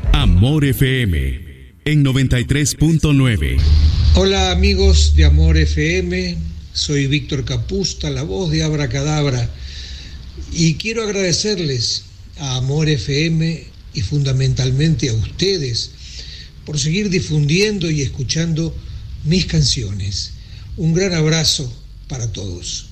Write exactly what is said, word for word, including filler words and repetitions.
Amor F M en noventa y tres punto nueve. Hola amigos de Amor F M, soy Víctor Capusta, la voz de Abracadabra, y quiero agradecerles a Amor F M y fundamentalmente a ustedes por seguir difundiendo y escuchando mis canciones. Un gran abrazo para todos.